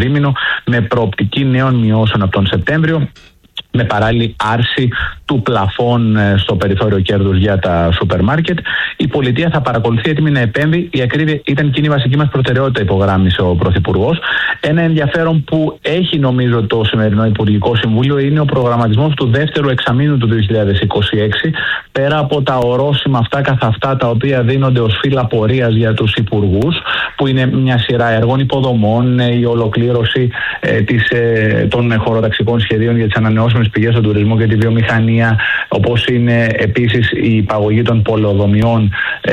δίμηνο, με προοπτική νέων μειώσεων από τον Σεπτέμβριο, με παράλληλη άρση του πλαφών στο περιθώριο κέρδους για τα σούπερ μάρκετ. Η πολιτεία θα παρακολουθεί έτοιμη να επέμβει. Η ακρίβεια ήταν εκείνη η βασική μας προτεραιότητα, υπογράμμισε ο Πρωθυπουργός. Ένα ενδιαφέρον που έχει, νομίζω, το σημερινό Υπουργικό Συμβούλιο είναι ο προγραμματισμός του δεύτερου εξαμήνου του 2026, πέρα από τα ορόσημα αυτά καθ' αυτά τα οποία δίνονται ως φύλλα πορείας για τους υπουργούς, που είναι μια σειρά έργων υποδομών, η ολοκλήρωση των χωροταξικών σχεδίων για τις ανανεώσιμες πηγές στον τουρισμό και τη βιομηχανία, όπως είναι επίσης η υπαγωγή των πολεοδομιών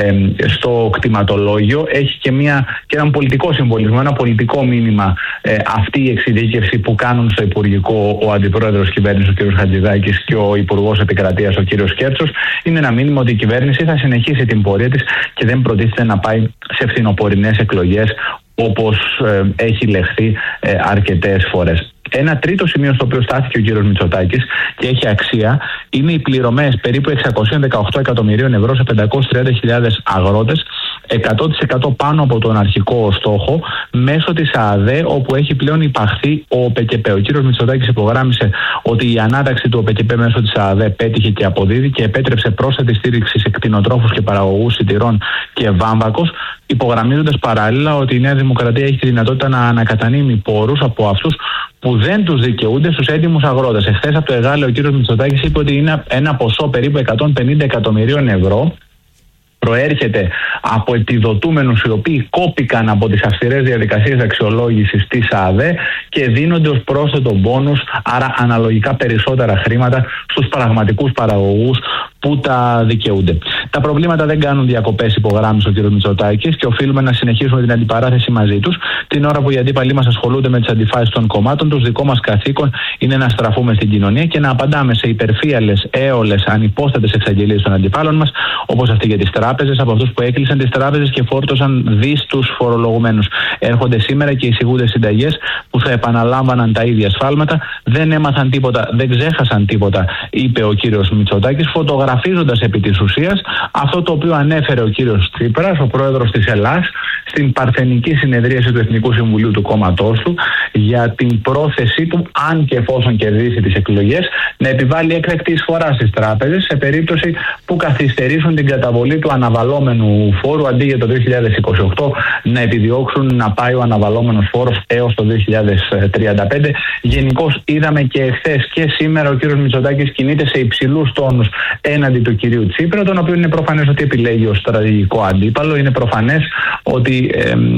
στο κτηματολόγιο. Έχει και έναν πολιτικό συμβολισμό, ένα πολιτικό μήνυμα αυτή η εξειδίκευση που κάνουν στο Υπουργικό ο Αντιπρόεδρος Κυβέρνησης ο κ. Χατζηδάκης και ο Υπουργός Επικρατείας ο κ. Κέρτσος. Είναι ένα μήνυμα ότι η κυβέρνηση θα συνεχίσει την πορεία της και δεν προτίθεται να πάει σε φθινοπορεινές εκλογές όπως έχει λεχθεί αρκετές φορές. Ένα τρίτο σημείο στο οποίο στάθηκε ο κύριος Μητσοτάκης και έχει αξία είναι οι πληρωμές περίπου 618 εκατομμυρίων ευρώ σε 530.000 αγρότες, 100% πάνω από τον αρχικό στόχο, μέσω της ΑΑΔΕ, όπου έχει πλέον υπαχθεί ο ΟΠΕΚΕΠ. Ο κύριος Μητσοτάκης υπογράμμισε ότι η ανάταξη του ΟΠΕΚΕΠ μέσω της ΑΑΔΕ πέτυχε και αποδίδει και επέτρεψε πρόσθετη στήριξη σε κτηνοτρόφους και παραγωγούς σιτηρών και βάμβακος, υπογραμμίζοντας παράλληλα ότι η Νέα Δημοκρατία έχει τη δυνατότητα να ανακατανείμει πόρους από αυτούς που δεν τους δικαιούνται στους έντιμους αγρότες. Εχθές από το Εγάλεο ο κύριος Μητσοτάκης είπε ότι είναι ένα ποσό περίπου 150 εκατομμυρίων ευρώ. Προέρχεται από επιδοτούμενους οι οποίοι κόπηκαν από τις αυστηρές διαδικασίες αξιολόγησης της ΑΑΔΕ και δίνονται ως πρόσθετο μπόνους, άρα αναλογικά περισσότερα χρήματα στους πραγματικούς παραγωγούς που τα δικαιούνται. Τα προβλήματα δεν κάνουν διακοπές, υπογράμμισε ο κ. Μητσοτάκης, και οφείλουμε να συνεχίσουμε την αντιπαράθεση μαζί τους. Την ώρα που οι αντίπαλοι μας ασχολούνται με τις αντιφάσεις των κομμάτων τους, δικό μας καθήκον είναι να στραφούμε στην κοινωνία και να απαντάμε σε υπερφύαλες, έολες, ανυπόστατες εξαγγελίες των αντιπάλων μας, όπως αυτή για τις τράπεζες, από αυτούς που έκλεισαν τις τράπεζες και φόρτωσαν δις τους φορολογουμένους. Έρχονται σήμερα και εισηγούνται συνταγές που θα επαναλάμβαναν τα ίδια σφάλματα. Δεν έμαθαν τίποτα, δεν ξέχασαν τίποτα, είπε ο κύριος Μητσοτάκης, φωτογραφίζοντας επί της ουσίας αυτό το οποίο ανέφερε ο κύριος Τσίπρας, ο πρόεδρος της Ελλάς, στην παρθενική συνεδρίαση του Εθνικού Συμβουλίου του κόμματός του, για την πρόθεσή του, αν και εφόσον κερδίσει τις εκλογές, να επιβάλλει έκτακτη εισφορά στις τράπεζες σε περίπτωση που καθυστερήσουν την καταβολή του αναβαλόμενου φόρου, αντί για το 2028 να επιδιώξουν να πάει ο αναβαλόμενος φόρος έως το 2035. Γενικώς είδαμε και εχθές και σήμερα ο κύριος Μητσοτάκης κινείται σε υψηλούς τόνους έναντι του κυρίου Τσίπρα, τον οποίο είναι προφανές ότι επιλέγει ως στρατηγικό αντίπαλο. Είναι προφανές ότι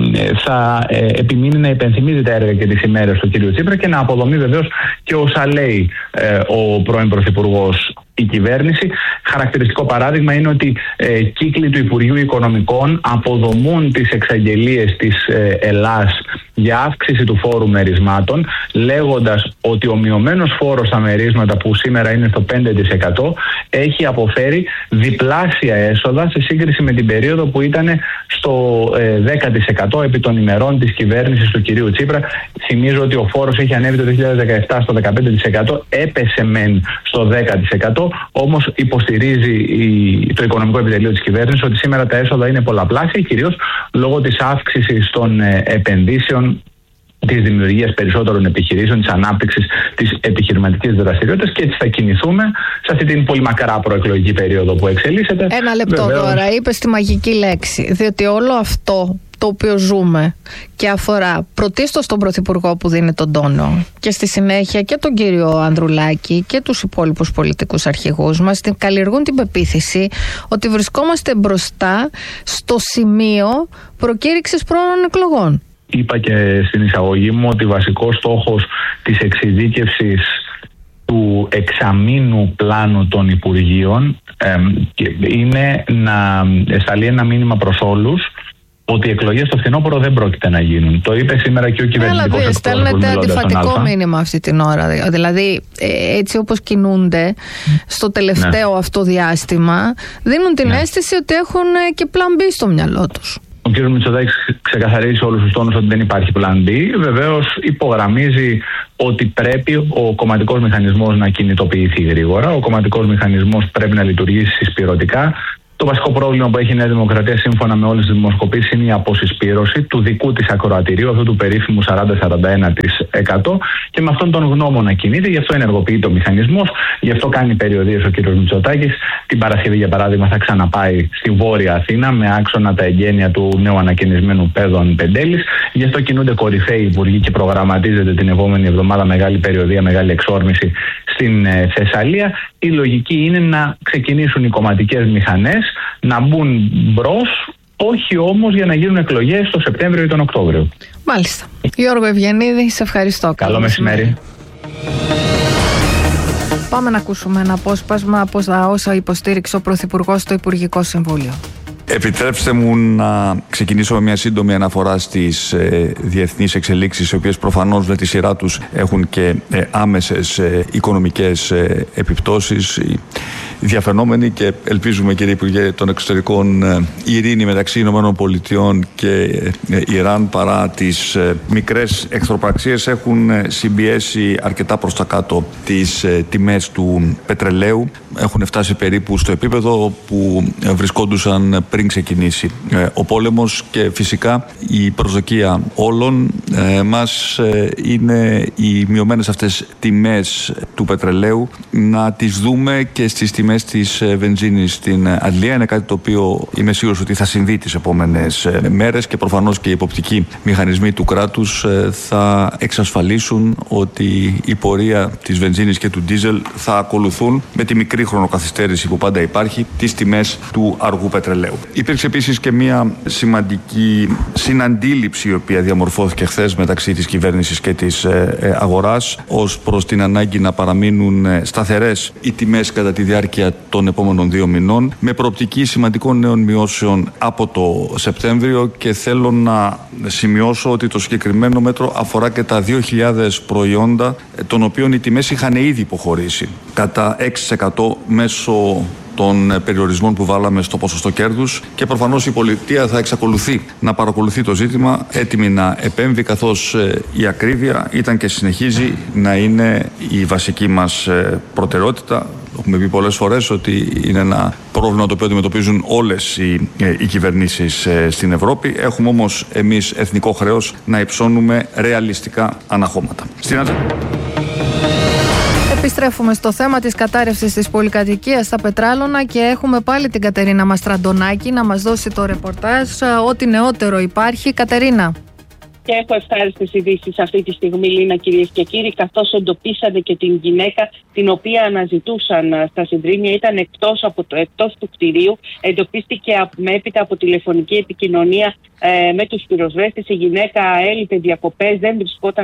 θα επιμείνει να υπενθυμίζει τα έργα και τις ημέρες του κυρίου Τσίπρα και να αποδομεί βεβαίως και όσα λέει ο πρώην Πρωθυπουργός η κυβέρνηση. Χαρακτηριστικό παράδειγμα είναι ότι κύκλοι του Υπουργείου Οικονομικών αποδομούν τις εξαγγελίες της Ελλάς για αύξηση του φόρου μερισμάτων, λέγοντας ότι ο μειωμένος φόρος στα μερίσματα, που σήμερα είναι στο 5%, έχει αποφέρει διπλάσια έσοδα σε σύγκριση με την περίοδο που ήταν στο 10% επί των ημερών της κυβέρνησης του κυρίου Τσίπρα. Θυμίζω ότι ο φόρος έχει ανέβει το 2017 στο 15%, έπεσε μεν στο 10%, όμως υποστηρίζει το οικονομικό επιτελείο της κυβέρνησης ότι σήμερα τα έσοδα είναι πολλαπλάσια, κυρίως λόγω της αύξησης των επενδύσεων, της δημιουργίας περισσότερων επιχειρήσεων, της ανάπτυξης της επιχειρηματικής δραστηριότητας, και έτσι θα κινηθούμε σε αυτή την πολύ μακρά προεκλογική περίοδο που εξελίσσεται. Ένα λεπτό τώρα, είπες τη μαγική λέξη, διότι όλο αυτό το οποίο ζούμε και αφορά πρωτίστως τον Πρωθυπουργό που δίνει τον τόνο και στη συνέχεια και τον κύριο Ανδρουλάκη και τους υπόλοιπους πολιτικούς αρχηγούς μας, καλλιεργούν την πεποίθηση ότι βρισκόμαστε μπροστά στο σημείο προκήρυξης πρόωρων εκλογών. Είπα και στην εισαγωγή μου ότι βασικός στόχος της εξειδίκευσης του εξαμήνου πλάνου των Υπουργείων είναι να σταλεί ένα μήνυμα προς όλους ότι οι εκλογές στο φθινόπωρο δεν πρόκειται να γίνουν. Το είπε σήμερα και ο κυβερνητικός εκπρόσωπος. Στέλνετε αντιφατικό μήνυμα αυτή την ώρα. Δηλαδή, έτσι όπως κινούνται στο τελευταίο αυτό διάστημα, δίνουν την αίσθηση ότι έχουν και πλαν B στο μυαλό τους. Ο κ. Μητσοτάκης ξεκαθαρίζει όλους τους τόνους ότι δεν υπάρχει πλαν B. Βεβαίως υπογραμμίζει ότι πρέπει ο κομματικός μηχανισμός να κινητοποιηθεί γρήγορα. Ο κομματικός μηχανισμός πρέπει να λειτουργήσει συσπηρωτικά. Το βασικό πρόβλημα που έχει η Νέα Δημοκρατία, σύμφωνα με όλες τις δημοσκοπήσεις, είναι η αποσυσπήρωση του δικού της ακροατηρίου, αυτού του περίφημου 40-41%. Και με αυτόν τον γνώμονα κινείται, γι' αυτό ενεργοποιείται ο μηχανισμός, γι' αυτό κάνει περιοδίες ο κ. Μητσοτάκης. Την Παρασκευή, για παράδειγμα, θα ξαναπάει στη Βόρεια Αθήνα με άξονα τα εγγένεια του νέου ανακαινισμένου Πέδων Πεντέλης. Γι' αυτό κινούνται κορυφαίοι υπουργοί και προγραμματίζεται την επόμενη εβδομάδα μεγάλη περιοδία, μεγάλη εξόρμηση στην Θεσσαλία. Η λογική είναι να ξεκινήσουν οι κομματικές μηχανές, να μπουν μπρος, όχι όμως για να γίνουν εκλογές το Σεπτέμβριο ή τον Οκτώβριο. Μάλιστα. Γιώργο Ευγενίδη, σε ευχαριστώ. Καλό μεσημέρι. Πάμε να ακούσουμε ένα απόσπασμα από τα όσα υποστήριξε ο Πρωθυπουργός στο Υπουργικό Συμβούλιο. Επιτρέψτε μου να ξεκινήσω με μια σύντομη αναφορά στις διεθνείς εξελίξεις, οι οποίες προφανώς με τη σειρά τους έχουν και άμεσες οικονομικές επιπτώσεις. Διαφαινόμενη, και ελπίζουμε, κύριε Υπουργέ των Εξωτερικών, η ειρήνη μεταξύ ΗΠΑ και Ιράν, παρά τις μικρές εχθροπραξίες, έχουν συμπιέσει αρκετά προς τα κάτω τις τιμές του πετρελαίου. Έχουν φτάσει περίπου στο επίπεδο που βρισκόντουσαν πριν ξεκινήσει ο πόλεμος, και φυσικά η προσδοκία όλων μας είναι οι μειωμένες αυτές τιμές του πετρελαίου να τις δούμε και στις τιμές της βενζίνης στην Αγγλία. Είναι κάτι το οποίο είμαι σίγουρος ότι θα συμβεί τις επόμενες μέρες, και προφανώς και οι υποπτικοί μηχανισμοί του κράτους θα εξασφαλίσουν ότι η πορεία της βενζίνης και του ντίζελ θα ακολουθούν, με τη μικρή χρονοκαθυστέρηση που πάντα υπάρχει, τις τιμές του αργού πετρελαίου. Υπήρξε επίσης και μια σημαντική συναντήληψη, η οποία διαμορφώθηκε χθες μεταξύ της κυβέρνησης και της αγοράς, ως προς την ανάγκη να παραμείνουν σταθερές οι τιμές κατά τη διάρκεια των επόμενων 2 μηνών, με προοπτική σημαντικών νέων μειώσεων από το Σεπτέμβριο, και θέλω να σημειώσω ότι το συγκεκριμένο μέτρο αφορά και τα 2.000 προϊόντα, των οποίων οι τιμές είχαν ήδη υποχωρήσει κατά 6% μέσω των περιορισμών που βάλαμε στο ποσοστό κέρδους, και προφανώς η πολιτεία θα εξακολουθεί να παρακολουθεί το ζήτημα, έτοιμη να επέμβει, καθώς η ακρίβεια ήταν και συνεχίζει να είναι η βασική μας προτεραιότητα. Έχουμε πει πολλές φορές ότι είναι ένα πρόβλημα το οποίο αντιμετωπίζουν όλες οι κυβερνήσεις στην Ευρώπη. Έχουμε όμως εμείς εθνικό χρέος να υψώνουμε ρεαλιστικά αναχώματα. Επιστρέφουμε στο θέμα της κατάρρευσης της πολυκατοικίας στα Πετράλωνα και έχουμε πάλι την Κατερίνα Μαστραντονάκη να μας δώσει το ρεπορτάζ, ό,τι νεότερο υπάρχει. Κατερίνα. Και έχω ευχάριστες ειδήσεις αυτή τη στιγμή, Λίνα, κυρίες και κύριοι, καθώς εντοπίσανε και την γυναίκα την οποία αναζητούσαν στα συντρίμμια. Ήταν εκτός του κτηρίου. Εντοπίστηκε έπειτα από τηλεφωνική επικοινωνία με τους πυροσβέστες. Η γυναίκα έλειπε διακοπές, δεν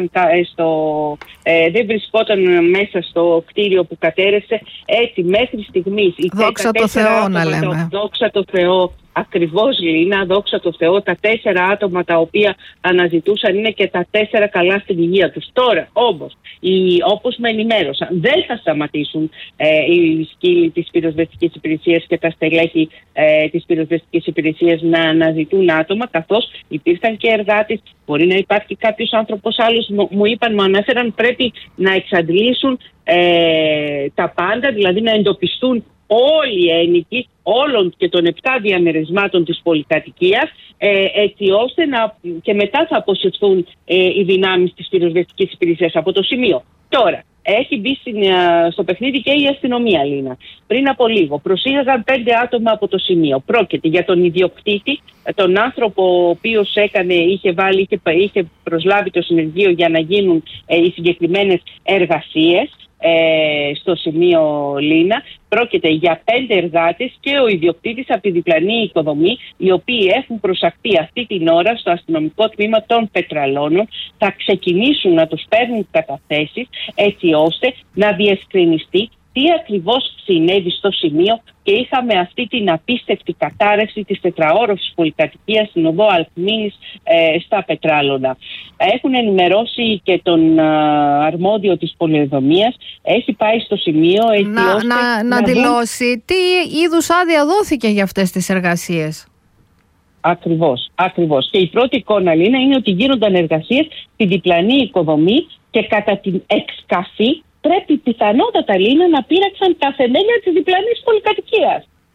βρισκόταν μέσα στο κτίριο που κατέρευσε. Έτσι, μέχρι στιγμής. Δόξα τω Θεώ, να λέμε. Δόξα τω Θεώ. Ακριβώς, Λίνα, δόξα τω Θεώ, τα 4 άτομα τα οποία αναζητούσαν είναι και τα 4 καλά στην υγεία τους. Τώρα, όμως, όπως με ενημέρωσαν, δεν θα σταματήσουν οι σκύλοι της πυροσβεστικής υπηρεσίας και τα στελέχη της πυροσβεστικής υπηρεσίας να αναζητούν άτομα, καθώς υπήρχαν και εργάτες. Μπορεί να υπάρχει κάποιος άνθρωπος άλλος, μου ανέφεραν, πρέπει να εξαντλήσουν τα πάντα, δηλαδή να εντοπιστούν όλοι οι ένοικοι όλων και των 7 διαμερισμάτων της πολυκατοικίας, έτσι ώστε και μετά θα αποσυρθούν οι δυνάμεις της πυροσβεστικής υπηρεσίας από το σημείο. Τώρα, έχει μπει στο παιχνίδι και η αστυνομία, Λίνα. Πριν από λίγο προσήγαγαν 5 άτομα από το σημείο. Πρόκειται για τον ιδιοκτήτη, τον άνθρωπο ο οποίος είχε προσλάβει το συνεργείο για να γίνουν οι συγκεκριμένες εργασίες στο σημείο, Λίνα. Πρόκειται για 5 εργάτες και ο ιδιοκτήτης από τη διπλανή οικοδομή, οι οποίοι έχουν προσαχθεί αυτή την ώρα στο αστυνομικό τμήμα των Πετραλώνων. Θα ξεκινήσουν να τους παίρνουν καταθέσεις, έτσι ώστε να διευκρινιστεί τι ακριβώς συνέβη στο σημείο, και είχαμε αυτή την απίστευτη κατάρρευση της 4όροφης πολυκατοικίας στην οδό Αλκμήνης στα Πετράλωνα. Έχουν ενημερώσει και τον αρμόδιο της πολεοδομίας, έχει πάει στο σημείο να δηλώσει τι είδους άδεια δόθηκε για αυτές τις εργασίες. Ακριβώς. Και η πρώτη εικόνα, Λίνα, είναι ότι γίνονταν εργασίες στη διπλανή οικοδομή και κατά την εξκαφή πρέπει πιθανότατα, Λίνα, να πείραξαν τα θεμέλια της διπλανής πολυκατοικίας.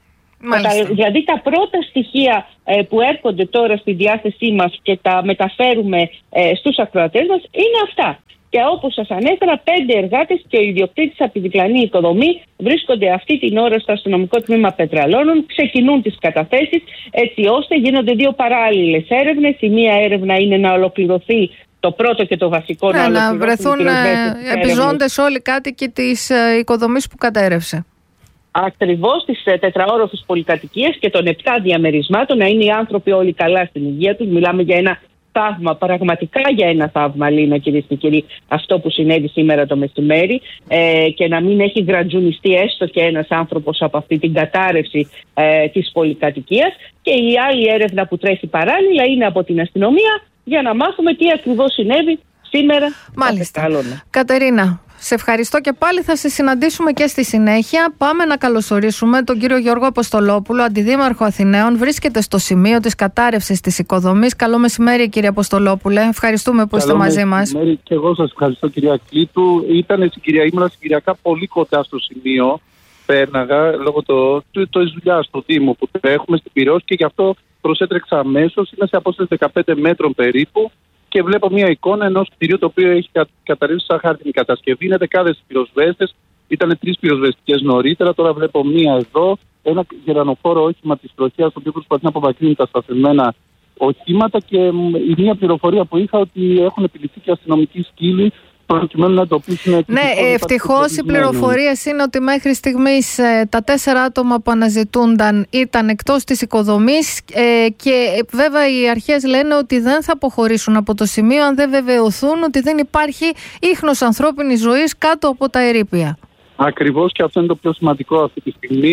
Δηλαδή τα πρώτα στοιχεία που έρχονται τώρα στη διάθεσή μας και τα μεταφέρουμε στους ακροατές μας είναι αυτά. Και όπως σας ανέφερα, 5 εργάτες και ο ιδιοκτήτης από τη διπλανή οικοδομή βρίσκονται αυτή την ώρα στο αστυνομικό τμήμα Πετραλώνων, ξεκινούν τις καταθέσεις, έτσι ώστε γίνονται 2 παράλληλες έρευνες. Η μία έρευνα είναι να ολοκληρωθεί το πρώτο και το βασικό, να βρεθούν επιζώντες όλοι κάτοικοι της οικοδομής που κατέρευσε. Ακριβώς, της τετραόροφης πολυκατοικίας και των 7 διαμερισμάτων, να είναι οι άνθρωποι όλοι καλά στην υγεία τους. Μιλάμε για ένα θαύμα, πραγματικά για ένα θαύμα, Λίνα, κυρίες και κύριοι, αυτό που συνέβη σήμερα το μεσημέρι, και να μην έχει γρατζουνιστεί έστω και ένας άνθρωπος από αυτή την κατάρρευση της πολυκατοικίας. Και η άλλη έρευνα που τρέχει παράλληλα είναι από την αστυνομία για να μάθουμε τι ακριβώς συνέβη σήμερα. Μάλιστα. Κατερίνα, σε ευχαριστώ και πάλι. Θα σε συναντήσουμε και στη συνέχεια. Πάμε να καλωσορίσουμε τον κύριο Γιώργο Αποστολόπουλο, αντιδήμαρχο Αθηναίων. Βρίσκεται στο σημείο της κατάρρευσης της οικοδομής. Καλό μεσημέρι, κύριε Αποστολόπουλε. Ευχαριστούμε που είστε μαζί μας. Καλό μεσημέρι και εγώ σας ευχαριστώ, κυρία Κλήτου. Ήμουν συγκυριακά πολύ κοντά στο σημείο. Πέρναγα λόγω της δουλειάς του Δήμου που έχουμε στην Πειραιώς και γι' αυτό προσέτρεξα αμέσως. Είμαι σε απόσταση 15 μέτρων περίπου. Και βλέπω μια εικόνα ενός κτηρίου το οποίο έχει καταρρεύσει σαν χάρτινη κατασκευή. Είναι δεκάδες πυροσβέστες. Ήταν 3 πυροσβεστικές νωρίτερα. Τώρα βλέπω μία εδώ. Ένα γερανοφόρο όχημα της τροχιάς, το οποίο προσπαθεί να απομακρύνει τα σταθμένα οχήματα. Και η μία πληροφορία που είχα ότι έχουν επιληφθεί και αστυνομικοί σκύλοι προκειμένου να εντοπίσουν. Ναι, ευτυχώς οι πληροφορίες είναι ότι μέχρι στιγμής τα 4 άτομα που αναζητούνταν ήταν εκτός της οικοδομής, και βέβαια οι αρχές λένε ότι δεν θα αποχωρήσουν από το σημείο αν δεν βεβαιωθούν ότι δεν υπάρχει ίχνος ανθρώπινης ζωής κάτω από τα ερείπια. Ακριβώς, και αυτό είναι το πιο σημαντικό αυτή τη στιγμή,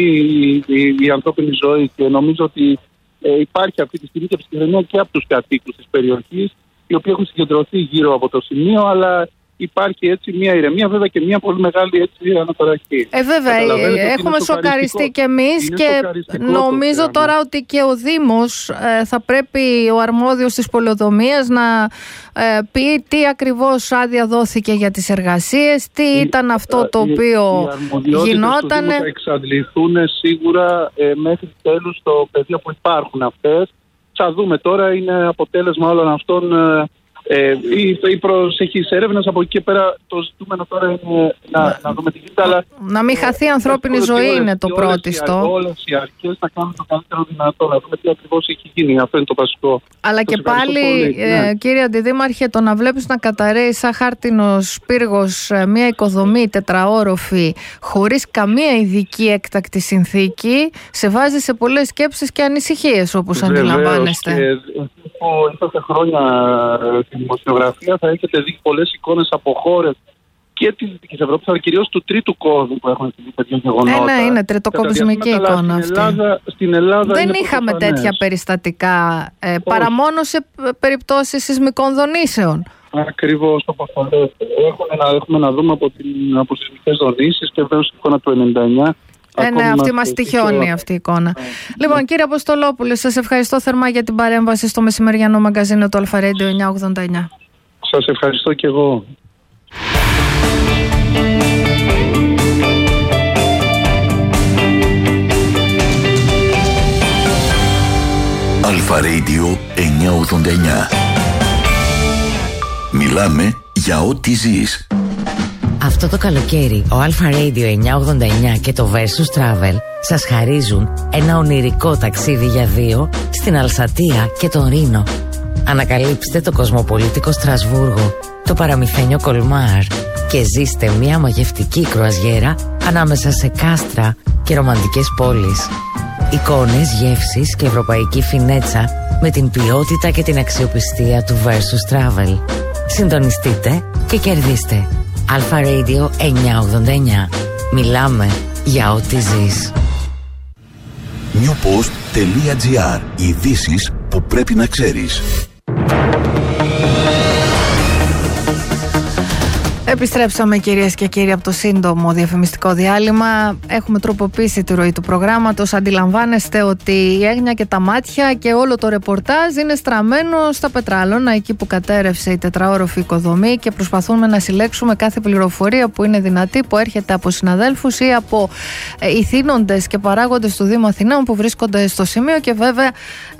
η ανθρώπινη ζωή, και νομίζω ότι υπάρχει αυτή τη στιγμή και επικοινωνία και από τους κατοίκους της περιοχής, οι οποίοι έχουν συγκεντρωθεί γύρω από το σημείο, αλλά υπάρχει έτσι μια ηρεμία, βέβαια, και μια πολύ μεγάλη έτσι αναταραχή. Βέβαια, έχουμε σοκαριστεί κι εμείς, και νομίζω τώρα ότι και ο Δήμος θα πρέπει, ο αρμόδιος της πολεοδομίας, να πει τι ακριβώς άδεια δόθηκε για τις εργασίες, τι ήταν αυτό το οποίο γινόταν. Θα εξαντληθούν σίγουρα μέχρι τέλους στο πεδίο που υπάρχουν αυτές. Θα δούμε τώρα, είναι αποτέλεσμα όλων αυτών η προσεχής έρευνας. Από εκεί και πέρα το ζητούμενο τώρα είναι να δούμε τι γίνεται. Αλλά να μην χαθεί ανθρώπινη ζωή είναι το πρώτιστο. Όλες οι αρχές να κάνουν το καλύτερο δυνατό, να δούμε τι ακριβώς έχει γίνει. Αυτό είναι το βασικό. Αλλά και πάλι, κύριε Αντιδήμαρχε, το να βλέπεις να καταραίει σαν χάρτινος πύργος μια οικοδομή τετραόροφη χωρίς καμία ειδική έκτακτη συνθήκη, σε βάζει σε πολλές σκέψεις και ανησυχίες, όπως αντιλαμβάνεστε. Είσαστε χρόνια στη δημοσιογραφία, θα έχετε δει πολλές εικόνες από χώρες και της Δυτικής Ευρώπης, αλλά κυρίως του τρίτου κόσμου που έχουν στην τέτοια γεγονότα. Είναι τριτοκοσμική εικόνα αυτή. Στην Ελλάδα δεν είχαμε τέτοια περιστατικά, παρά μόνο σε περιπτώσεις σεισμικών δονήσεων. Ακριβώς, όπως το λέτε. Έχουμε να δούμε από σεισμικές δονήσεις και βέβαια στην εικόνα του 1999. Ναι, αυτή μας τυχιώνει αυτή η εικόνα. Λοιπόν, κύριε Αποστολόπουλε, σας ευχαριστώ θερμά για την παρέμβαση στο μεσημεριανό μαγκαζίνο του Αλφα Radio 989. Σας ευχαριστώ και εγώ. Αλφα Radio 989. Μιλάμε για ό,τι ζεις. Αυτό το καλοκαίρι, ο Αλφα Radio 989 και το Versus Travel σας χαρίζουν ένα ονειρικό ταξίδι για 2 στην Αλσατία και τον Ρήνο. Ανακαλύψτε το κοσμοπολίτικο Στρασβούργο, το παραμυθένιο Κολμάρ και ζήστε μια μαγευτική κρουαζιέρα ανάμεσα σε κάστρα και ρομαντικές πόλεις. Εικόνες, γεύσεις και ευρωπαϊκή φινέτσα με την ποιότητα και την αξιοπιστία του Versus Travel. Συντονιστείτε και κερδίστε. Αλφα Radio 989. Μιλάμε για ό,τι ζεις. newpost.gr. Ειδήσεις που πρέπει να ξέρεις. Επιστρέψαμε, κυρίες και κύριοι, από το σύντομο διαφημιστικό διάλειμμα. Έχουμε τροποποιήσει τη ροή του προγράμματος. Αντιλαμβάνεστε ότι η έγνοια και τα μάτια και όλο το ρεπορτάζ είναι στραμμένο στα Πετράλωνα, εκεί που κατέρευσε η τετραόροφη οικοδομή, και προσπαθούμε να συλλέξουμε κάθε πληροφορία που είναι δυνατή, που έρχεται από συναδέλφους ή από ηθήνοντες και παράγοντες του Δήμου Αθηναίων που βρίσκονται στο σημείο. Και βέβαια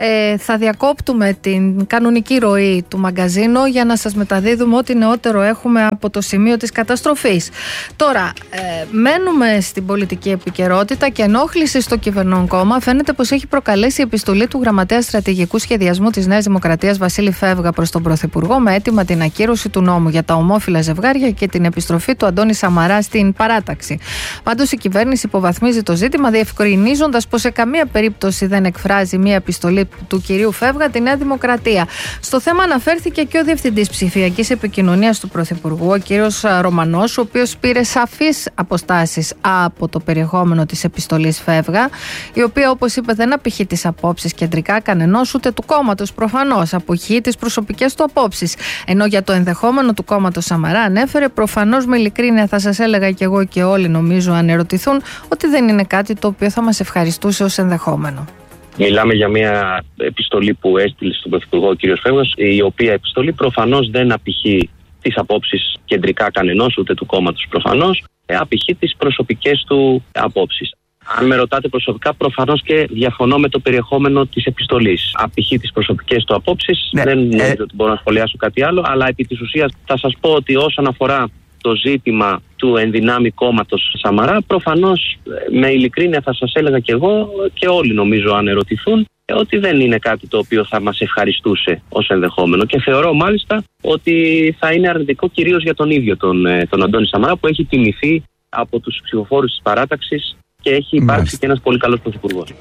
θα διακόπτουμε την κανονική ροή του μαγκαζίνου για να σας μεταδίδουμε ό,τι νεότερο έχουμε από το σημείο της καταστροφής. Τώρα, μένουμε στην πολιτική επικαιρότητα και ενόχληση στο κυβερνών κόμμα φαίνεται πως έχει προκαλέσει η επιστολή του Γραμματέα Στρατηγικού Σχεδιασμού της Νέας Δημοκρατίας Βασίλη Φεύγα προς τον Πρωθυπουργό με αίτημα την ακύρωση του νόμου για τα ομόφυλα ζευγάρια και την επιστροφή του Αντώνη Σαμαρά στην παράταξη. Πάντως η κυβέρνηση υποβαθμίζει το ζήτημα, διευκρινίζοντας πως σε καμία περίπτωση δεν εκφράζει μια επιστολή του κυρίου Φεύγα τη Νέα Δημοκρατία. Στο θέμα αναφέρθηκε και ο Διευθυντής Ψηφιακής Επικοινωνίας του Πρωθυπουργού, ο κύριος Ρωμανός, ο οποίος πήρε σαφείς αποστάσεις από το περιεχόμενο της επιστολής Φεύγα, η οποία, όπως είπε, δεν απηχεί τις απόψεις κεντρικά κανενός ούτε του κόμματος, προφανώς απηχεί τις προσωπικές του απόψεις. Ενώ για το ενδεχόμενο του κόμματος Σαμαρά ανέφερε, προφανώς με ειλικρίνεια θα σας έλεγα και εγώ και όλοι, νομίζω, αν ερωτηθούν, ότι δεν είναι κάτι το οποίο θα μας ευχαριστούσε ως ενδεχόμενο. Μιλάμε για μια επιστολή που έστειλε στον Πρωθυπουργό ο κ. Φεύγας, η οποία επιστολή προφανώς δεν απηχεί τις απόψεις κεντρικά κανενός, ούτε του κόμματος προφανώς, απηχεί τις προσωπικές του απόψεις. Αν με ρωτάτε προσωπικά, προφανώς και διαφωνώ με το περιεχόμενο της επιστολής. Απηχεί τις προσωπικές του απόψεις, δεν νομίζω ότι μπορώ να σχολιάσω κάτι άλλο, αλλά επί της ουσίας θα σας πω ότι όσον αφορά το ζήτημα του ενδυνάμει κόμματος Σαμαρά, προφανώς με ειλικρίνεια θα σας έλεγα και εγώ και όλοι, νομίζω, αν ερωτηθούν, ότι δεν είναι κάτι το οποίο θα μας ευχαριστούσε ως ενδεχόμενο, και θεωρώ μάλιστα ότι θα είναι αρνητικό κυρίως για τον ίδιο τον Αντώνη Σαμαρά, που έχει τιμηθεί από τους ψηφοφόρους της παράταξης και έχει υπάρξει και ένας πολύ καλός πρωθυπουργός.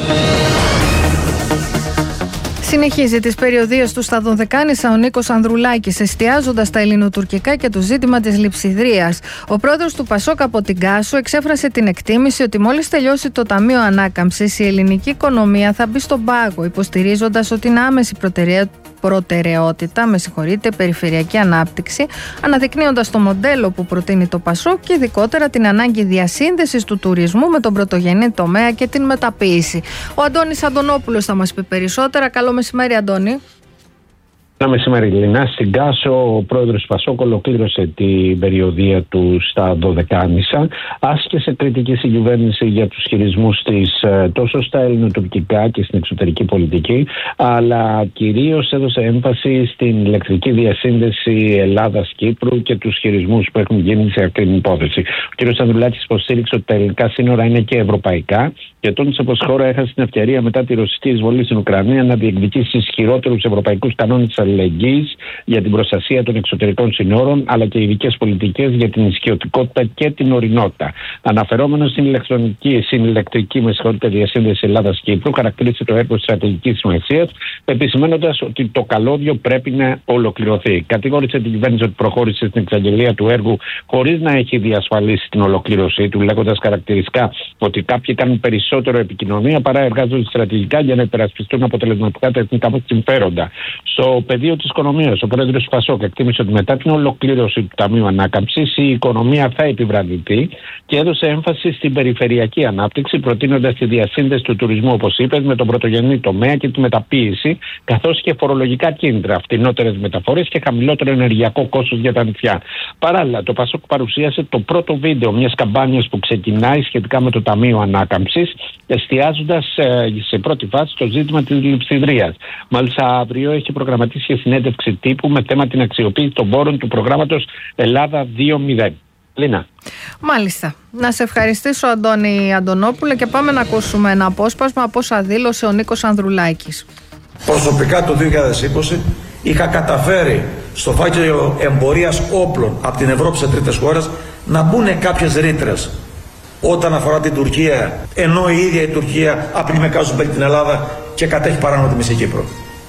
Συνεχίζει τις περιοδίες του στα Δωδεκάνησα ο Νίκος Ανδρουλάκης, εστιάζοντας στα ελληνοτουρκικά και το ζήτημα της λειψιδρίας. Ο πρόεδρος του Πασόκ από την Κάσο εξέφρασε την εκτίμηση ότι μόλις τελειώσει το Ταμείο Ανάκαμψης, η ελληνική οικονομία θα μπει στον πάγο, υποστηρίζοντας ότι είναι άμεση προτεραιότητα, περιφερειακή ανάπτυξη, αναδεικνύοντας το μοντέλο που προτείνει το Πασόκ και ειδικότερα την ανάγκη διασύνδεσης του τουρισμού με τον πρωτογενή τομέα και την μεταποίηση. Ο Αντώνης Αντωνόπουλος θα μας πει περισσότερα. Καλό μεσημέρι, Αντώνη. Ένα μεσημέρι, Λινά. Στην Κάσο, ο πρόεδρος του Πασόκ ολοκλήρωσε την περιοδία του στα Δωδεκάνησα. Άσκησε κριτική στην κυβέρνηση για τους χειρισμούς της τόσο στα ελληνοτουρκικά και στην εξωτερική πολιτική, αλλά κυρίως έδωσε έμφαση στην ηλεκτρική διασύνδεση Ελλάδας-Κύπρου και τους χειρισμούς που έχουν γίνει σε αυτή την υπόθεση. Ο κ. Ανδρουλάκης υποστήριξε ότι τα ελληνικά σύνορα είναι και ευρωπαϊκά και τόνισε πως η χώρα έχασε την ευκαιρία μετά τη ρωσική εισβολή στην Ουκρανία να διεκδικήσει ισχυρότερους ευρωπαϊκούς κανόνες αλληλεγγύης για την προστασία των εξωτερικών συνόρων, αλλά και ειδικές πολιτικές για την ισχυωτικότητα και την ορεινότητα. Αναφερόμενο στην ηλεκτρική διασύνδεση Ελλάδας-Κύπρου, χαρακτήρισε το έργο στρατηγικής σημασίας, επισημαίνοντας ότι το καλώδιο πρέπει να ολοκληρωθεί. Κατηγόρησε την κυβέρνηση ότι προχώρησε στην εξαγγελία του έργου χωρίς να έχει διασφαλίσει την ολοκλήρωσή του, λέγοντας χαρακτηριστικά ότι κάποιοι κάνουν περισσότερο επικοινωνία παρά εργάζονται στρατηγικά για να υπερασπιστούν αποτελεσματικά τα εθνικά μας συμφέροντα. Στο πεδίο της οικονομίας, ο πρόεδρος του Πασόκ εκτίμησε ότι μετά την ολοκλήρωση του Ταμείου Ανάκαμψης η οικονομία θα επιβραδυθεί και έδωσε έμφαση στην περιφερειακή ανάπτυξη, προτείνοντας τη διασύνδεση του τουρισμού, όπως είπε, με τον πρωτογενή τομέα και τη μεταποίηση, καθώς και φορολογικά κίνητρα, φτηνότερες μεταφορές και χαμηλότερο ενεργειακό κόστος για τα νησιά. Παράλληλα, το Πασόκ παρουσίασε το πρώτο βίντεο μιας καμπάνιας που ξεκινάει σχετικά με το Ταμείο Ανάκαμψης, εστιάζοντας σε πρώτη φάση το ζήτημα της λειψιδρίας. Μάλιστα, αύριο έχει προγραμματίσει και συνέντευξη τύπου με θέμα την αξιοποίηση των πόρων του προγράμματος Ελλάδα 2.0. Λίνα. Μάλιστα. Να σε ευχαριστήσω, Αντώνη Αντωνόπουλε, και πάμε να ακούσουμε ένα απόσπασμα από όσα δήλωσε ο Νίκος Ανδρουλάκης. Προσωπικά το 2020 είχα καταφέρει στο φάκελο εμπορίας όπλων από την Ευρώπη σε τρίτες χώρες να μπουν κάποιες ρήτρες όταν αφορά την Τουρκία, ενώ η ίδια η Τουρκία απλή με κάζουν την Ελλάδα και κατέχει παράνομη τη Μισή Κύπρο.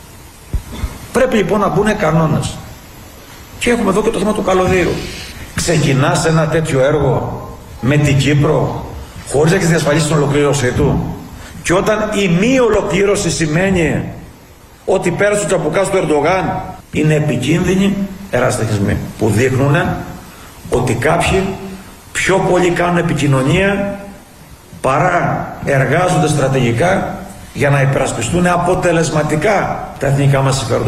Πρέπει λοιπόν να μπουν κανόνες. Και έχουμε εδώ και το θέμα του καλωδίου. Ξεκινάς ένα τέτοιο έργο με την Κύπρο χωρίς να έχεις διασφαλίσει την ολοκλήρωσή του. Και όταν η μη ολοκλήρωση σημαίνει ότι πέρα στο τσαπουκάς του Ερντογάν είναι επικίνδυνοι εραστοχισμοί που δείχνουν ότι κάποιοι πιο πολύ κάνουν επικοινωνία παρά εργάζονται στρατηγικά για να υπερασπιστούν αποτελεσματικά τα εθνικά μας συμφέροντα.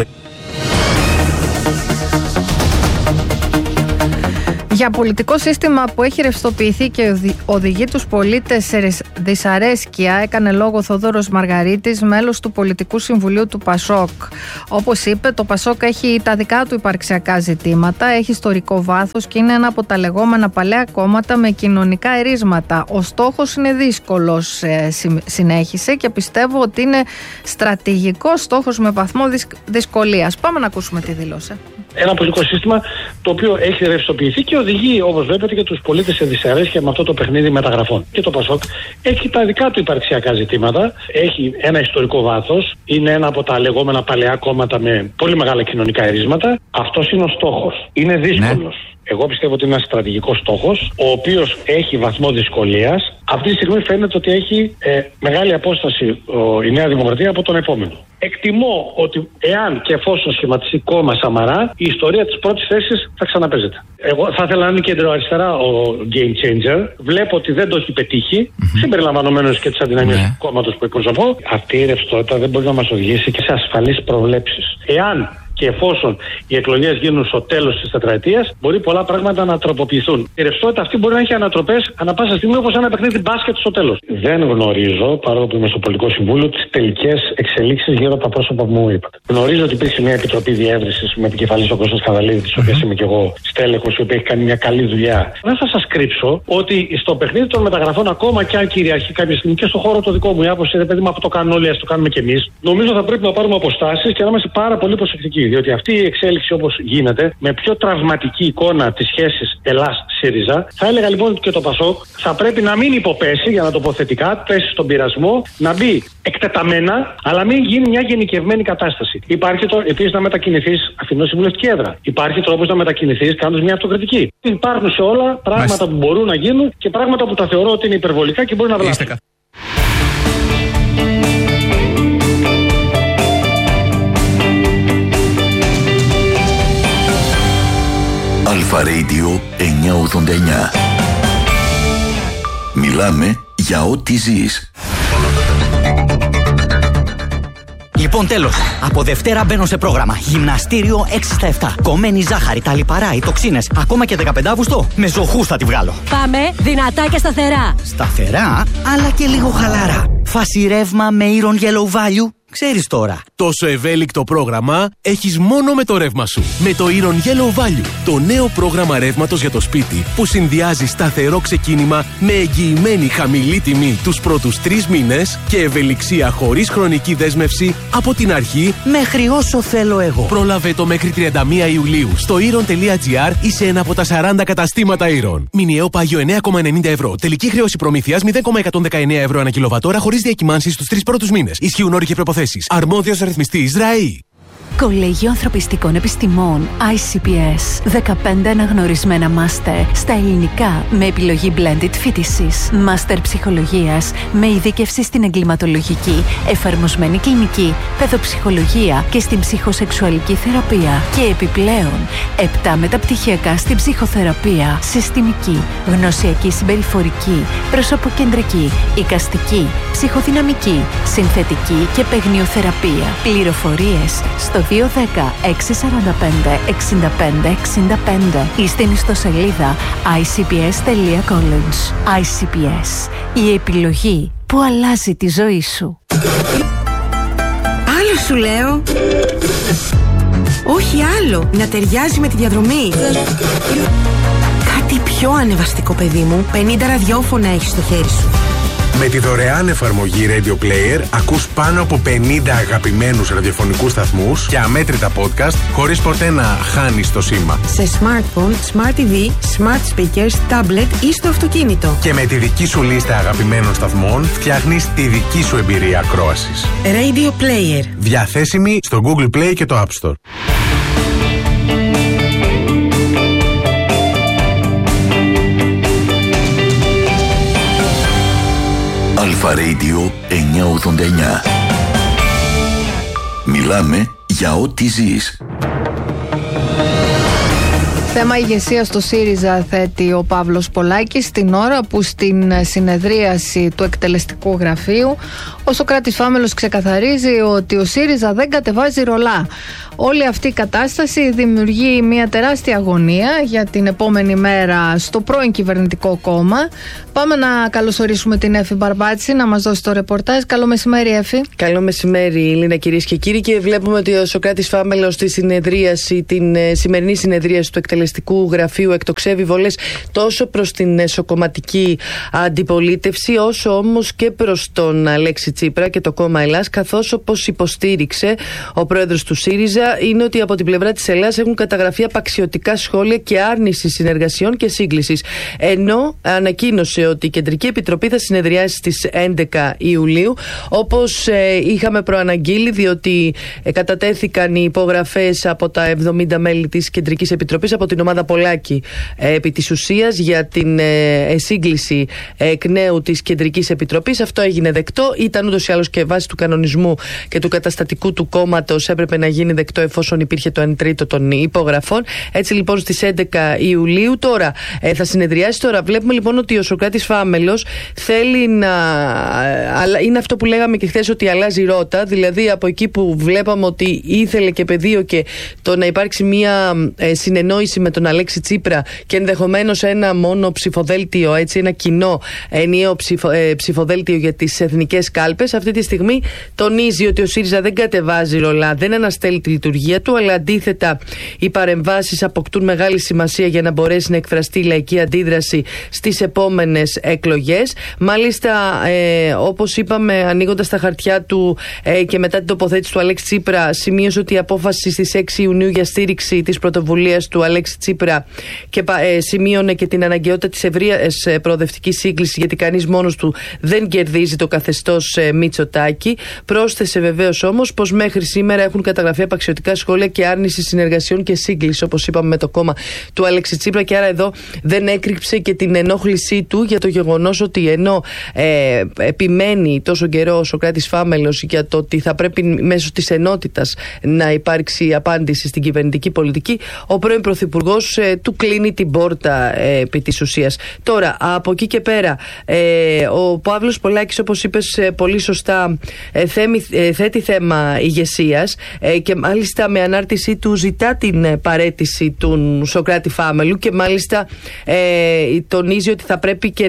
Για πολιτικό σύστημα που έχει ρευστοποιηθεί και οδηγεί τους πολίτες σε δυσαρέσκεια, έκανε λόγο ο Θοδόρος Μαργαρίτης, μέλος του Πολιτικού Συμβουλίου του ΠΑΣΟΚ. Όπως είπε, το ΠΑΣΟΚ έχει τα δικά του υπαρξιακά ζητήματα, έχει ιστορικό βάθος και είναι ένα από τα λεγόμενα παλαιά κόμματα με κοινωνικά ερίσματα. Ο στόχος είναι δύσκολος, συνέχισε, και πιστεύω ότι είναι στρατηγικός στόχος με βαθμό δυσκολίας. Πάμε να ακούσουμε τη δήλωση. Ένα πολιτικό σύστημα το οποίο έχει ρευστοποιηθεί και οδηγεί, όπως βλέπετε, και τους πολίτες σε δυσαρέσκεια με αυτό το παιχνίδι μεταγραφών. Και το ΠΑΣΟΚ έχει τα δικά του υπαρξιακά ζητήματα, έχει ένα ιστορικό βάθος, είναι ένα από τα λεγόμενα παλαιά κόμματα με πολύ μεγάλα κοινωνικά ερίσματα. Αυτός είναι ο στόχος. Είναι δύσκολος. Ναι. Εγώ πιστεύω ότι είναι ένας στρατηγικός στόχος, ο οποίος έχει βαθμό δυσκολίας. Αυτή τη στιγμή φαίνεται ότι έχει μεγάλη απόσταση η Νέα Δημοκρατία από τον επόμενο. Εκτιμώ ότι εάν και εφόσον σχηματιστεί κόμμα Σαμαρά, η ιστορία της πρώτης θέσης θα ξαναπέζεται. Εγώ θα ήθελα να είναι κεντροαριστερά ο game changer. Βλέπω ότι δεν το έχει πετύχει, συμπεριλαμβανομένως και της αδυναμίας του κόμματος που εκπροσωπώ. Αυτή η ρευστότητα δεν μπορεί να μας οδηγήσει και σε ασφαλείς προβλέψεις. Εάν και εφόσον οι εκλογές γίνουν στο τέλος της τετραετίας, μπορεί πολλά πράγματα να τροποποιηθούν. Η ρευστότητα αυτή μπορεί να έχει ανατροπές ανά πάσα στιγμή, όπως ένα παιχνίδι μπάσκετ στο τέλος. Δεν γνωρίζω, παρόλο που είμαι στο Πολιτικό Συμβούλιο, τις τελικές εξελίξεις γύρω από τα πρόσωπα που μου είπατε. Γνωρίζω ότι υπήρξε μια επιτροπή διεύρυνσης με επικεφαλής ο Κώστας Καδαλίδης, της οποίας είμαι και εγώ στέλεχος, η οποία έχει κάνει μια καλή δουλειά. Δεν θα σας κρύψω ότι στο παιχνίδι των μεταγραφών, ακόμα και αν κυριαρχεί κάποια στιγμή και στο χώρο το δικό μου η άποψη, ρε παιδί μου, αυτό το κάνουν όλοι, ας το κάνουμε κι εμείς. Νομίζω θα πρέπει να πάρουμε αποστάσεις και να είμαστε πάρα πολύ προσεκτικοί. Διότι αυτή η εξέλιξη, όπως γίνεται, με πιο τραυματική εικόνα της σχέσης Ελλάς-ΣΥΡΙΖΑ, θα έλεγα λοιπόν ότι και το ΠΑΣΟΚ θα πρέπει να μην υποπέσει, για να το πω θετικά, πέσει στον πειρασμό, να μπει εκτεταμένα, αλλά μην γίνει μια γενικευμένη κατάσταση. Υπάρχει επίσης να μετακινηθείς αφήνοντας συμβουλευτική έδρα. Υπάρχει τρόπος να μετακινηθείς κάνοντας μια αυτοκριτική. Υπάρχουν σε όλα πράγματα που μπορούν να γίνουν και πράγματα που τα θεωρώ ότι είναι υπερβολικά και μπορεί να βλάψουν. Αλφα Radio 989. Μιλάμε για ό,τι ζεις. Λοιπόν, τέλος. Από Δευτέρα μπαίνω σε πρόγραμμα. Γυμναστήριο 6 στα 7. Κομμένη ζάχαρη, τα λιπαρά, οι τοξίνες. Ακόμα και 15 Αύγουστο. Με ζωχούς θα τη βγάλω. Πάμε δυνατά και σταθερά. Σταθερά, αλλά και λίγο χαλαρά. Φάση ρεύμα με Iron Yellow Value. Ξέρεις τώρα. Τόσο ευέλικτο πρόγραμμα έχεις μόνο με το ρεύμα σου. Με το Iron Yellow Value, το νέο πρόγραμμα ρεύματος για το σπίτι που συνδυάζει σταθερό ξεκίνημα με εγγυημένη χαμηλή τιμή τους πρώτους 3 μήνες και ευελιξία χωρίς χρονική δέσμευση από την αρχή μέχρι όσο θέλω εγώ. Πρόλαβε το μέχρι 31 Ιουλίου στο iron.gr ή σε ένα από τα 40 καταστήματα Iron. Μηνιαίο πάγιο 9,90 ευρώ. Τελική χρέωση προμήθειας 0,119 ευρώ ανά κιλοβατόρα χωρίς διακυμάνσεις στους 3 πρώτους μήνες. Ισχύουν όροι και προϋποθέσεις. Αρμόδιος ρυθμιστής ΡΑΗ. Κολέγιο Ανθρωπιστικών Επιστημών ICPS. 15 αναγνωρισμένα μάστερ στα ελληνικά με επιλογή blended φοιτησης. Μάστερ ψυχολογίας με ειδίκευση στην εγκληματολογική, εφαρμοσμένη κλινική, παιδοψυχολογία και στην ψυχοσεξουαλική θεραπεία. Και επιπλέον 7 μεταπτυχιακά στην ψυχοθεραπεία, συστημική, γνωσιακή συμπεριφορική, προσωποκεντρική, εικαστική, ψυχοδυναμική, συνθετική και παιγνιοθεραπεία. Πληροφορίες στο 210-645-6565 ή στην ιστοσελίδα icps.college. ICPS. Η επιλογή που αλλάζει τη ζωή σου. Άλλο σου λέω. Όχι άλλο. Να ταιριάζει με τη διαδρομή. Κάτι πιο ανεβαστικό, παιδί μου. 50 ραδιόφωνα έχεις στο χέρι σου. Με τη δωρεάν εφαρμογή Radio Player ακούς πάνω από 50 αγαπημένους ραδιοφωνικούς σταθμούς και αμέτρητα podcast χωρίς ποτέ να χάνεις το σήμα. Σε smartphone, smart TV, smart speakers, tablet ή στο αυτοκίνητο. Και με τη δική σου λίστα αγαπημένων σταθμών φτιάχνεις τη δική σου εμπειρία ακρόασης. Radio Player. Διαθέσιμη στο Google Play και το App Store. Αλφα Radio 989. Μιλάμε για ό,τι ζεις. Θέμα ηγεσία στο ΣΥΡΙΖΑ θέτει ο Παύλος Πολάκης την ώρα που στην συνεδρίαση του εκτελεστικού γραφείου ο Σωκράτης Φάμελος ξεκαθαρίζει ότι ο ΣΥΡΙΖΑ δεν κατεβάζει ρολά. Όλη αυτή η κατάσταση δημιουργεί μια τεράστια αγωνία για την επόμενη μέρα στο πρώην κυβερνητικό κόμμα. Πάμε να καλωσορίσουμε την Έφη Μπαρμπάτση να μας δώσει το ρεπορτάζ. Καλό μεσημέρι, Έφη. Καλό μεσημέρι, Ελίνα, κυρίες και κύριοι. Και βλέπουμε ότι ο Σωκράτης Φάμελος στη συνεδρίαση, την σημερινή συνεδρίαση του εκτελεστικού γραφείου, εκτοξεύει βολές τόσο προς την εσωκομματική αντιπολίτευση, όσο όμως και προς τον Αλέξη Τσίπρα και το κόμμα Ελλάς, καθώς όπως υποστήριξε ο πρόεδρος του ΣΥΡΙΖΑ, είναι ότι από την πλευρά της Ελλάς έχουν καταγραφεί απαξιωτικά σχόλια και άρνηση συνεργασιών και σύγκλησης. Ενώ ανακοίνωσε ότι η Κεντρική Επιτροπή θα συνεδριάσει στις 11 Ιουλίου, όπως είχαμε προαναγγείλει, διότι κατατέθηκαν οι υπογραφές από τα 70 μέλη της Κεντρικής Επιτροπής, από την ομάδα Πολάκη επί της ουσίας, για την σύγκληση εκ νέου της Κεντρικής Επιτροπής. Αυτό έγινε δεκτό. Ήταν ούτως ή άλλως και βάσει του κανονισμού και του καταστατικού του κόμματος έπρεπε να γίνει δεκτό εφόσον υπήρχε το 1 τρίτο των υπογραφών. Έτσι λοιπόν στις 11 Ιουλίου τώρα θα συνεδριάσει. Τώρα βλέπουμε λοιπόν ότι ο Σωκράτης Φάμελος θέλει να. Είναι αυτό που λέγαμε και χθες, ότι αλλάζει ρότα. Δηλαδή από εκεί που βλέπαμε ότι ήθελε και πεδίο και το να υπάρξει μια συνεννόηση με τον Αλέξη Τσίπρα και ενδεχομένως ένα μόνο ψηφοδέλτιο, έτσι, ένα κοινό ενιαίο ψηφοδέλτιο για τις εθνικές κάλπες. Αυτή τη στιγμή τονίζει ότι ο ΣΥΡΙΖΑ δεν κατεβάζει ρολά, δεν αναστέλει τη λειτουργία του, αλλά αντίθετα οι παρεμβάσεις αποκτούν μεγάλη σημασία για να μπορέσει να εκφραστεί η λαϊκή αντίδραση στις επόμενες εκλογές. Μάλιστα, όπως είπαμε, ανοίγοντας τα χαρτιά του και μετά την τοποθέτηση του Αλέξη Τσίπρα, σημείωσε ότι η απόφαση στις 6 Ιουνίου για στήριξη της πρωτοβουλίας του Αλέξη Τσίπρα και σημείωνε και την αναγκαιότητα της ευρείας προοδευτικής σύγκλησης, γιατί κανείς μόνος του δεν κερδίζει το καθεστώς Μητσοτάκη. Πρόσθεσε βεβαίως όμως πως μέχρι σήμερα έχουν καταγραφεί απαξιωτικά σχόλια και άρνηση συνεργασιών και σύγκληση, όπως είπαμε, με το κόμμα του Αλέξη Τσίπρα, και άρα εδώ δεν έκρυψε και την ενόχλησή του για το γεγονός ότι ενώ επιμένει τόσο καιρό ο Σωκράτης Φάμελος για το ότι θα πρέπει μέσω της ενότητας να υπάρξει απάντηση στην κυβερνητική πολιτική, ο πρώην Πρωθυπουργός του κλείνει την πόρτα επί της ουσίας. Τώρα, από εκεί και πέρα, ο Παύλος Πολάκης, όπως είπες πολύ σωστά, θέτει θέμα ηγεσίας και μάλιστα με ανάρτησή του ζητά την παραίτηση του Σωκράτη Φάμελου και μάλιστα τονίζει ότι θα πρέπει και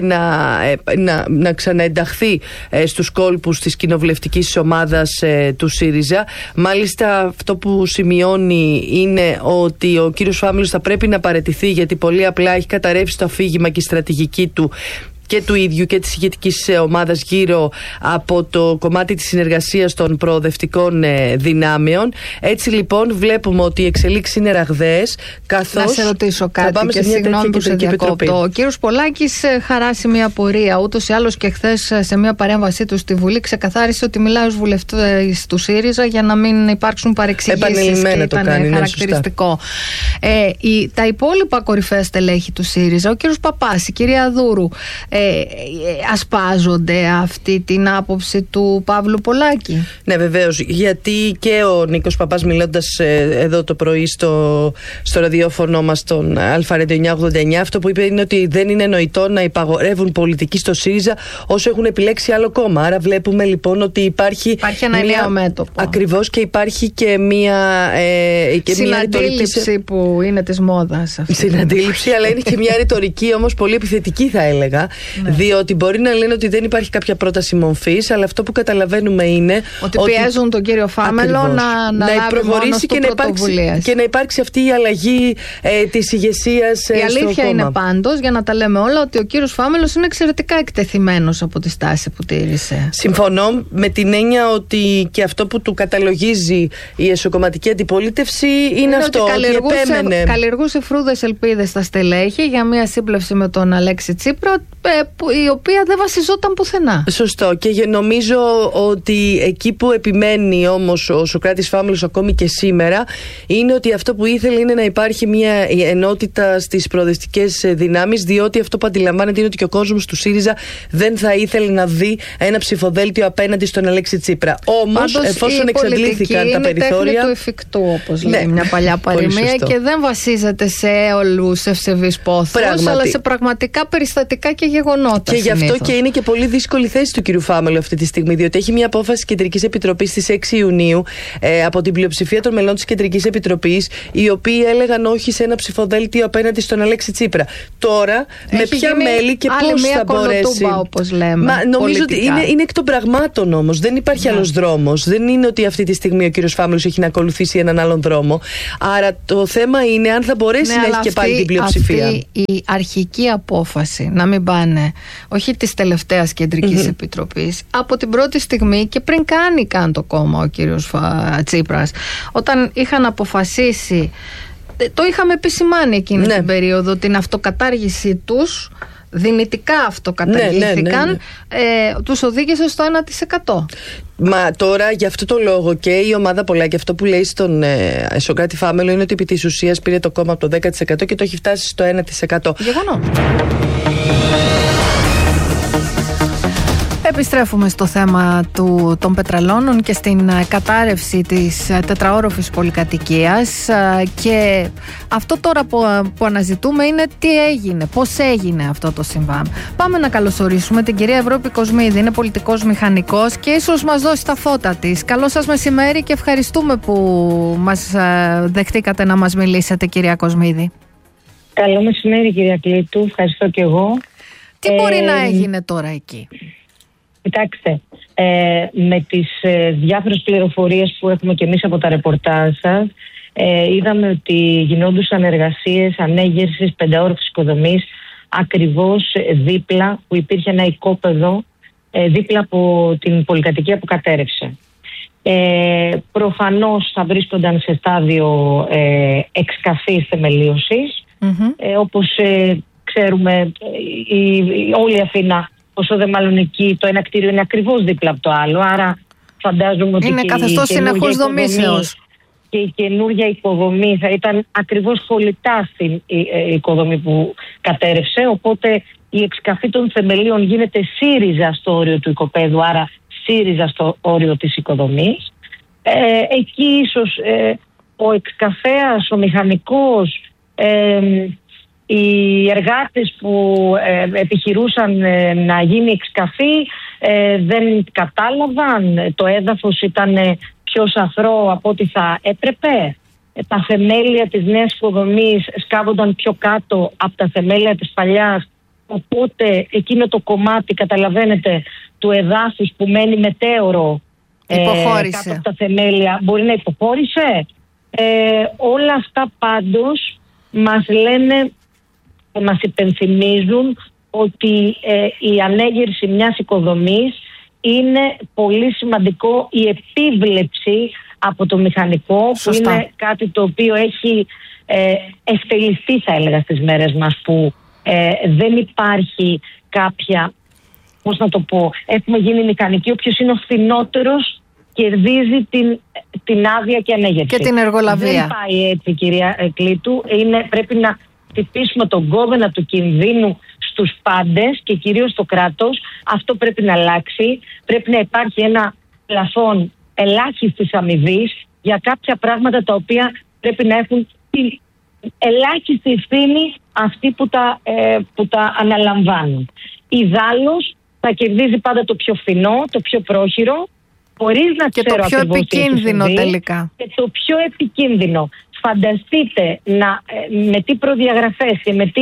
να ξαναενταχθεί στους κόλπους της κοινοβουλευτικής ομάδας του ΣΥΡΙΖΑ. Μάλιστα αυτό που σημειώνει είναι ότι ο κύριος Φάμελος θα πρέπει να παραιτηθεί, γιατί πολύ απλά έχει καταρρεύσει το αφήγημα και η στρατηγική του και του ίδιου και της ηγετικής ομάδας γύρω από το κομμάτι της συνεργασίας των προοδευτικών δυνάμεων. Έτσι λοιπόν βλέπουμε ότι οι εξελίξεις είναι ραγδαίες. Να σε ρωτήσω κάτι και συγγνώμη που σε διακόπτω. Ο κύριος Πολάκης χαράσει μια πορεία. Ούτως ή άλλως και χθες σε μια παρέμβασή του στη Βουλή ξεκαθάρισε ότι μιλάει ως βουλευτής του ΣΥΡΙΖΑ για να μην υπάρξουν παρεξηγήσεις, και ήταν χαρακτηριστικό. Τα υπόλοιπα κορυφαία στελέχη του ΣΥΡΙΖΑ, ο κύριος Παπάς, η κυρία Δούρου, ασπάζονται αυτή την άποψη του Παύλου Πολάκη? Ναι, βεβαίως, γιατί και ο Νίκος Παπάς, μιλώντας εδώ το πρωί στο ραδιόφωνο μας, τον Αλφα-Radio 989, αυτό που είπε είναι ότι δεν είναι νοητό να υπαγορεύουν πολιτική στο ΣΥΡΙΖΑ όσο έχουν επιλέξει άλλο κόμμα. Άρα βλέπουμε λοιπόν ότι υπάρχει ένα νέο μέτωπο. Ακριβώς, και υπάρχει και μια συναντήληψη που είναι της μόδας. Συναντήληψη, αλλά είναι και μια ρητορική όμως πολύ επιθετική, θα έλεγα. Ναι. Διότι μπορεί να λένε ότι δεν υπάρχει κάποια πρόταση μορφής, αλλά αυτό που καταλαβαίνουμε είναι ότι πιέζουν τον κύριο Φάμελο να προχωρήσει και να υπάρξει αυτή η αλλαγή της ηγεσίας. Η αλήθεια είναι πάντως, για να τα λέμε όλα, ότι ο κύριος Φάμελος είναι εξαιρετικά εκτεθειμένος από τη στάση που τήρησε. Συμφωνώ, με την έννοια ότι και αυτό που του καταλογίζει η εσωκομματική αντιπολίτευση είναι αυτό. Ότι καλλιεργούσε φρούδες ελπίδες στα στελέχη για μια σύμπλευση με τον Αλέξη Τσίπρα, η οποία δεν βασιζόταν πουθενά. Σωστό. Και νομίζω ότι εκεί που επιμένει όμως ο Σωκράτης Φάμελος ακόμη και σήμερα, είναι ότι αυτό που ήθελε είναι να υπάρχει μια ενότητα στις προοδευτικές δυνάμεις, διότι αυτό που αντιλαμβάνεται είναι ότι και ο κόσμος του ΣΥΡΙΖΑ δεν θα ήθελε να δει ένα ψηφοδέλτιο απέναντι στον Αλέξη Τσίπρα. Όμως, εφόσον εξαντλήθηκαν τα περιθώρια. Είναι τέχνη του εφικτού, όπως λέει μια παλιά παροιμία, και δεν βασίζεται σε όλους ευσεβείς πόθους, αλλά σε πραγματικά περιστατικά και γεγονότα. Και γι' αυτό και είναι και πολύ δύσκολη θέση του κ. Φάμελου αυτή τη στιγμή, διότι έχει μια απόφαση Κεντρικής Επιτροπής στις 6 Ιουνίου από την πλειοψηφία των μελών της Κεντρικής Επιτροπής, οι οποίοι έλεγαν όχι σε ένα ψηφοδέλτιο απέναντι στον Αλέξη Τσίπρα. Τώρα, με ποια μέλη και πώς θα μπορέσει. Όπως λέμε, νομίζω ότι είναι εκ των πραγμάτων όμως. Δεν υπάρχει άλλος δρόμος. Δεν είναι ότι αυτή τη στιγμή ο κ. Φάμελος έχει να ακολουθήσει έναν άλλον δρόμο. Άρα το θέμα είναι αν θα μπορέσει να έχει και πάλι την πλειοψηφία. Αυτή η αρχική απόφαση να μην πάνε, όχι της τελευταίας Κεντρικής Επιτροπής, από την πρώτη στιγμή και πριν κάνει καν το κόμμα ο κύριος Τσίπρας, όταν είχαν αποφασίσει, το είχαμε επισημάνει εκείνη την περίοδο, την αυτοκατάργηση τους, δυνητικά αυτοκαταργήθηκαν, τους οδήγησε στο 1%. Μα τώρα γι' αυτό το λόγο και η ομάδα Πολλά και αυτό που λέει στον Σωκράτη Φάμελο είναι ότι επί της ουσίας πήρε το κόμμα από το 10% και το έχει φτάσει στο 1%. Γεγονό. Επιστρέφουμε στο θέμα των πετραλώνων και στην κατάρρευση της τετραόροφης πολυκατοικίας, και αυτό τώρα που αναζητούμε είναι τι έγινε, πώς έγινε αυτό το συμβάν. Πάμε να καλωσορίσουμε την κυρία Ευρώπη Κοσμίδη, είναι πολιτικός μηχανικός και ίσως μας δώσει τα φώτα της. Καλό σας μεσημέρι και ευχαριστούμε που μας δεχτήκατε να μας μιλήσετε, κυρία Κοσμίδη. Καλό μεσημέρι, κυρία Κλήτου, ευχαριστώ και εγώ. Τι μπορεί να έγινε τώρα εκεί? Κοιτάξτε, με τις διάφορες πληροφορίες που έχουμε και εμείς από τα ρεπορτάζ σας, είδαμε ότι γινόντουσαν εργασίες ανέγερσης πενταόροφης οικοδομής ακριβώς δίπλα που υπήρχε ένα οικόπεδο, δίπλα από την πολυκατοικία που κατέρευσε. Προφανώς θα βρίσκονταν σε στάδιο εξκαφής θεμελίωσης. Όπως ξέρουμε, όλη η Αθήνα, όσο δε μάλλον εκεί, το ένα κτίριο είναι ακριβώς δίπλα από το άλλο. Άρα φαντάζομαι ότι είναι καθεστώς συνεχούς δομήσεως. Και η καινούργια υποδομή θα ήταν ακριβώς χωλητά στην οικοδομή που κατέρευσε. Οπότε η εξκαφή των θεμελίων γίνεται ΣΥΡΙΖΑ στο όριο του οικοπαίδου, άρα ΣΥΡΙΖΑ στο όριο της οικοδομής. Εκεί ίσως ο εξκαφέας, ο μηχανικός, οι εργάτες που επιχειρούσαν να γίνει εξκαφή δεν κατάλαβαν, το έδαφος ήταν πιο σαθρό από ό,τι θα έπρεπε. Τα θεμέλια της νέας οικοδομής σκάβονταν πιο κάτω από τα θεμέλια της παλιάς, οπότε εκείνο το κομμάτι, καταλαβαίνετε, του εδάφους που μένει μετέωρο κάτω από τα θεμέλια μπορεί να υποχώρησε. Όλα αυτά πάντως μας λένε, μας υπενθυμίζουν ότι η ανέγερση μιας οικοδομής είναι πολύ σημαντικό, η επίβλεψη από το μηχανικό. Σωστά. Που είναι κάτι το οποίο έχει ευτελιστεί, θα έλεγα, στις μέρες μας, που δεν υπάρχει κάποια, πώς να το πω, έχουμε γίνει μηχανικοί, όποιος είναι ο φθηνότερος κερδίζει την άδεια και ανέγερση. Και την εργολαβία. Δεν πάει έτσι, κυρία Κλήτου. Πρέπει να χτυπήσουμε τον κόδωνα του κινδύνου στους πάντες και κυρίως στο κράτος. Αυτό πρέπει να αλλάξει. Πρέπει να υπάρχει ένα πλαφόν ελάχιστης αμοιβής για κάποια πράγματα τα οποία πρέπει να έχουν την ελάχιστη ευθύνη αυτοί που τα αναλαμβάνουν. Ιδάλλως θα κερδίζει πάντα το πιο φθηνό, το πιο πρόχειρο, χωρίς να και ξέρω το πιο επικίνδυνο τελικά. Και το πιο επικίνδυνο. Φανταστείτε με τι προδιαγραφές και με τι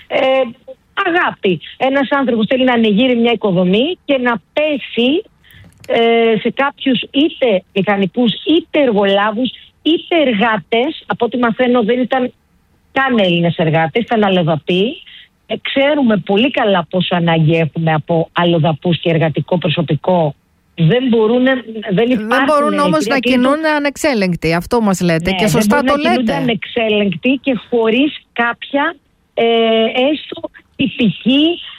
αγάπη ένας άνθρωπος θέλει να ανοιγείρει μια οικοδομή και να πέσει σε κάποιους είτε μηχανικούς, είτε εργολάβους, είτε εργάτες. Από ό,τι μαθαίνω δεν ήταν καν Έλληνες εργάτες, ήταν αλλοδαποί. Ξέρουμε πολύ καλά πόσο ανάγκη έχουμε από αλλοδαπούς και εργατικό προσωπικό. Δεν μπορούν όμως να κινούν ανεξέλεγκτοι. Αυτό μας λέτε, και σωστά το λέτε. Δεν μπορούν να ανεξέλεγκτοι και χωρίς κάποια έστω τυπική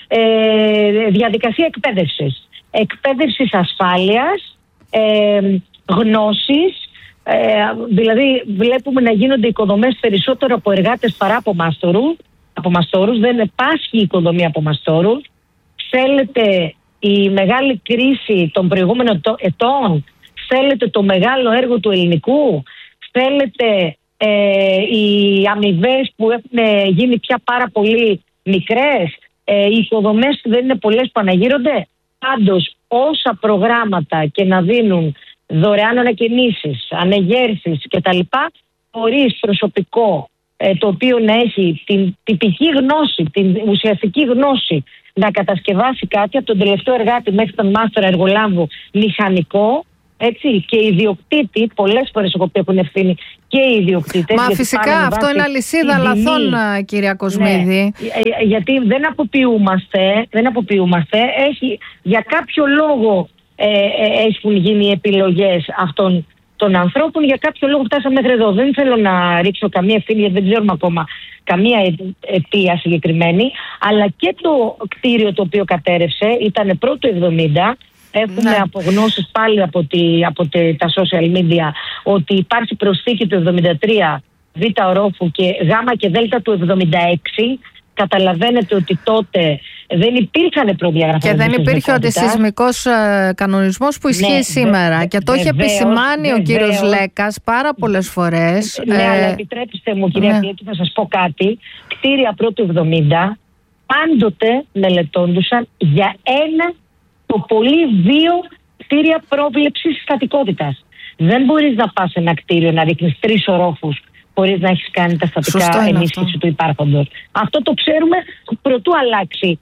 διαδικασία εκπαίδευσης ασφάλειας, γνώσης. Δηλαδή βλέπουμε να γίνονται οικοδομές περισσότερο από εργάτες παρά από μαστόρους. Δεν πάσχει η οικοδομία από μαστόρους. Θέλετε η μεγάλη κρίση των προηγούμενων ετών, θέλετε το μεγάλο έργο του ελληνικού, θέλετε οι αμοιβές που έχουν γίνει πια πάρα πολύ μικρές, οι οικοδομές που δεν είναι πολλές που αναγείρονται. Πάντως όσα προγράμματα και να δίνουν δωρεάν ανακαινήσεις, ανεγέρσεις κτλ, χωρίς προσωπικό το οποίο να έχει την τυπική γνώση, την ουσιαστική γνώση να κατασκευάσει κάτι, από τον τελευταίο εργάτη μέχρι τον μάστορα εργολάβο μηχανικό, έτσι, και οι ιδιοκτήτη, πολλές φορές έχουν ευθύνη και οι ιδιοκτήτες. Μα φυσικά αυτό είναι αλυσίδα λαθών, κυρία Κοσμίδη. Ναι, γιατί δεν αποποιούμαστε, για κάποιο λόγο έχουν γίνει επιλογές αυτών των ανθρώπων, για κάποιο λόγο φτάσαμε μέχρι εδώ. Δεν θέλω να ρίξω καμία ευθύνη, γιατί δεν ξέρουμε ακόμα καμία αιτία συγκεκριμένη, αλλά και το κτίριο το οποίο κατέρευσε ήταν πρώτο 70. Έχουμε απογνώσεις πάλι από τα social media ότι υπάρχει προσθήκη του 73 Β ορόφου και Γ και Δ του 76. Καταλαβαίνετε ότι τότε δεν υπήρχαν προδιαγραφές. Και δεν υπήρχε ο αντισυσμικός κανονισμός που ισχύει σήμερα. Και το είχε επισημάνει ο κύριος Λέκας πάρα πολλές φορές. Ναι, αλλά επιτρέψτε μου, κυρία Κλήτου, να σας πω κάτι. Κτίρια πρώτου 70 πάντοτε μελετώντουσαν για ένα, το πολύ 2 κτίρια πρόβλεψης στατικότητας. Δεν μπορείς να πας σε ένα κτίριο να ρίχνεις 3 ορόφους χωρίς να έχεις κάνει τα στατικά ενίσχυση του υπάρχοντος. Αυτό το ξέρουμε προτού αλλάξει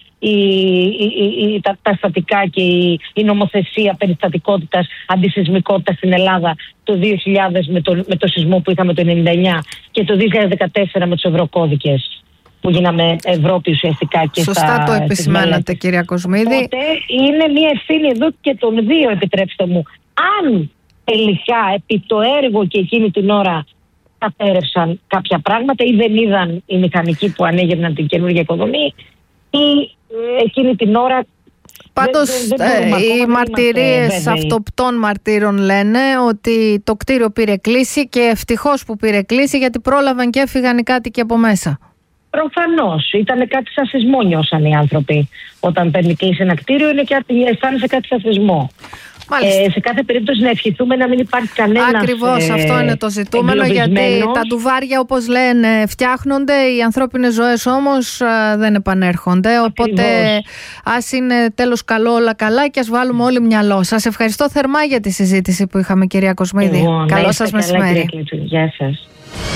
τα στατικά και η νομοθεσία περί στατικότητας, αντισυσμικότητας στην Ελλάδα το 2000 με το σεισμό που είχαμε το 1999 και το 2014 με τους ευρωκώδικες που γίναμε Ευρώπη ουσιαστικά. Και σωστά το επισημάνατε, κυρία Κοσμίδη. Οπότε είναι μια ευθύνη εδώ και των δύο, επιτρέψτε μου. Αν τελικά επί το έργο και εκείνη την ώρα κατέρευσαν κάποια πράγματα ή δεν είδαν οι μηχανικοί που ανέγερναν την καινούργια οικοδομή, ή εκείνη την ώρα. Πάντως οι μαρτυρίες αυτοπτών μαρτύρων λένε ότι το κτίριο πήρε κλίση, και ευτυχώς που πήρε κλίση, γιατί πρόλαβαν και έφυγαν οι κάτοικοι από μέσα. Προφανώς. Ήταν κάτι σαν σεισμό, νιώσαν οι άνθρωποι. Όταν παίρνει κλίση ένα κτίριο, αισθάνεσαι κάτι σαν σεισμό. Σε κάθε περίπτωση να ευχηθούμε να μην υπάρχει κανένας. Ακριβώς, αυτό είναι το ζητούμενο, γιατί τα ντουβάρια, όπως λένε, φτιάχνονται, οι ανθρώπινες ζωές όμως δεν επανέρχονται. Οπότε ας είναι τέλος καλό όλα καλά και ας βάλουμε όλοι μυαλό. Σας ευχαριστώ θερμά για τη συζήτηση που είχαμε, κυρία Κοσμίδη. Καλό σας μεσημέρι. Γεια σας.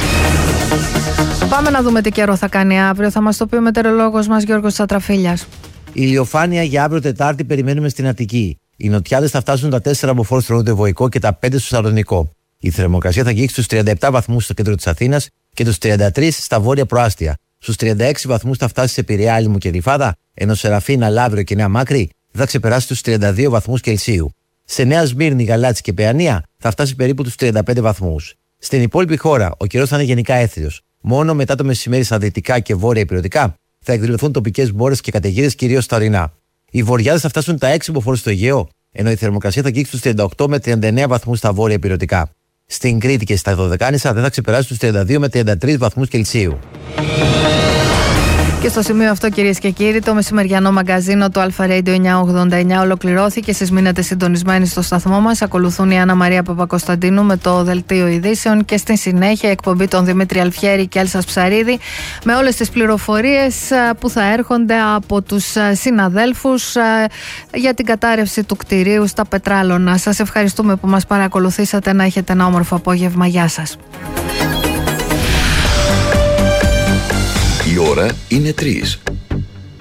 Πάμε να δούμε τι καιρό θα κάνει αύριο. Θα μας το πει ο μετεωρολόγος μας Γιώργος Τσατραφίλιας. Ηλιοφάνεια για αύριο Τετάρτη περιμένουμε στην Αττική. Οι νοτιάδες θα φτάσουν τα 4 μποφόρ στο νοτιοβοϊκό και τα 5 στο Σαλονικό. Η θερμοκρασία θα αγγίξει στους 37 βαθμούς στο κέντρο της Αθήνας και τους 33 στα βόρεια προάστια. Στους 36 βαθμούς θα φτάσει σε Πειραιά, Άλυμο και Γλυφάδα, ενώ Σεραφίνα, Λαύριο και Νέα Μάκρη θα ξεπεράσει τους 32 βαθμούς Κελσίου. Σε Νέα Σμύρνη, Γαλάτσι και Παιανία θα φτάσει περίπου τους 35 βαθμούς. Στην υπόλοιπη χώρα ο καιρός θα είναι γενικά έθριος. Μόνο μετά το μεσημέρι στα δυτικά και βόρεια υπηρετικά θα εκδηλωθούν τοπικές μπόρες και καταιγίδες, κυρίως στα ορεινά. Οι βορειάδες θα φτάσουν τα 6 μποφόρ στο Αιγαίο, ενώ η θερμοκρασία θα αγγίξει τους 38 με 39 βαθμούς στα βόρεια υπηρετικά. Στην Κρήτη και στα Δωδεκάνησα δεν θα ξεπεράσει τους 32 με 33 βαθμούς Κελσίου. Και στο σημείο αυτό, κυρίες και κύριοι, το μεσημεριανό μαγκαζίνο του Αλφα Radio 989 ολοκληρώθηκε. Εσείς μείνετε συντονισμένοι στο σταθμό μας. Ακολουθούν η Άννα Μαρία Παπακοσταντίνου με το Δελτίο Ειδήσεων και στη συνέχεια εκπομπή των Δημήτρη Αλφιέρη και Έλσας Ψαρίδη με όλες τις πληροφορίες που θα έρχονται από τους συναδέλφους για την κατάρρευση του κτηρίου στα Πετράλωνα. Σας ευχαριστούμε που μας παρακολουθήσατε. Να έχετε ένα όμορφο απόγευμα. Γεια σας. Η ώρα είναι 3.